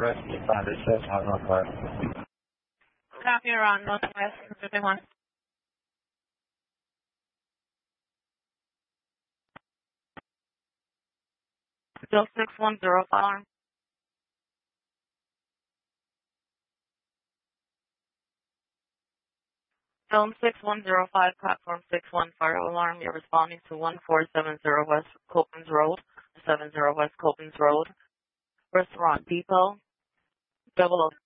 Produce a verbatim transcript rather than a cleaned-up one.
Northwest, five eight seven one Northwest. Copy, you're on Northwest, fifty-one. Still six one zero five. Film six one zero five, platform six one, fire alarm. You're responding to one four seven zero West Copens Road, seven zero West Copens Road, Restaurant Depot, double oh